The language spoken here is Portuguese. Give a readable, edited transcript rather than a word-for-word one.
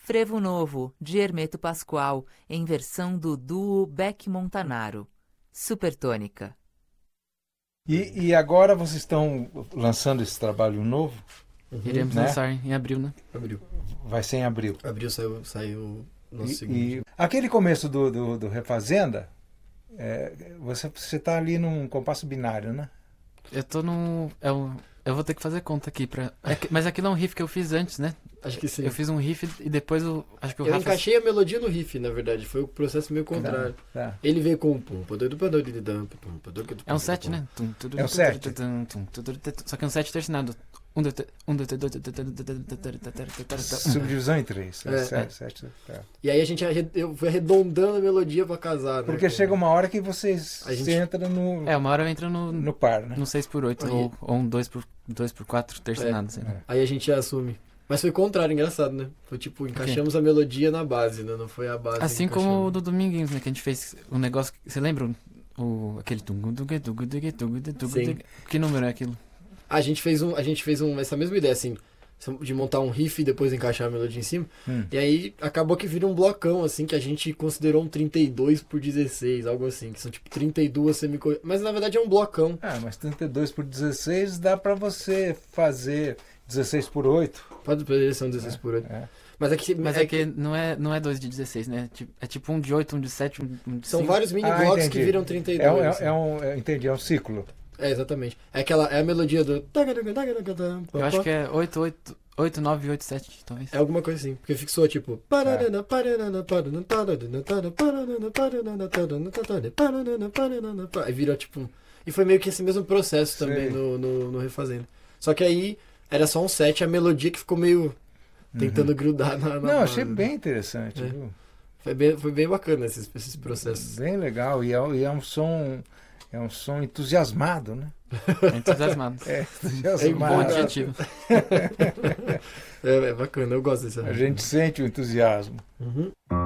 Frevo Novo, de Hermeto Pascoal, em versão do duo Beck Montanaro. Supertônica. E agora vocês estão lançando esse trabalho novo? Iremos lançar em abril, né? Abril. Vai ser em abril. Abril saiu o nosso segundo. E aquele começo do Refazenda, você está ali num compasso binário, né? Eu tô num... Eu vou ter que fazer conta aqui mas aquilo é um riff que eu fiz antes, né? Acho que sim. Eu fiz um riff e depois acho que o Eu Rafa... encaixei a melodia no riff, na verdade. Foi o processo meio contrário. Tá. Ele veio com É um set, né? É um set. Só que é um set tercinado. Subdivisão em 3. E aí eu fui arredondando a melodia pra casar, né? Porque chega uma hora que você entra no... uma hora eu entro no par, né? No 6x8 ou um 2x4 tercinado. Assim. Aí a gente assume. Mas foi o contrário, engraçado, né? Foi tipo, encaixamos a melodia na base, né? Não foi a base. Assim como o do Dominguinhos, né? Que a gente fez um negócio... Você lembra aquele... Sim. Que número é aquilo? A gente fez essa mesma ideia, assim, de montar um riff e depois encaixar a melodia em cima. E aí acabou que vira um blocão, assim, que a gente considerou um 32x16, algo assim, que são tipo 32 semicolhas. Mas na verdade é um blocão. Mas 32x16 dá pra você fazer 16x8. Poderia ser um 16x8. Mas é que não é 2 de 16, né? É tipo um de 8, um de 7, um de 5. São vários mini blocos que viram 32. Entendi, é um ciclo. Exatamente. É a melodia do... Eu acho que é 8, 9, 8, 7, talvez. É alguma coisa assim. Porque fixou, tipo... Aí virou, tipo... E foi meio que esse mesmo processo também no Refazendo. Só que aí era só um set, a melodia que ficou meio... Tentando grudar na... Não, achei bem interessante. Viu? Foi bem bacana esses processos. Bem legal. E é um som... É um som entusiasmado, né? Entusiasmado. Entusiasmado. É um bom adjetivo. É bacana, eu gosto desse. A gente sente o entusiasmo. Uhum.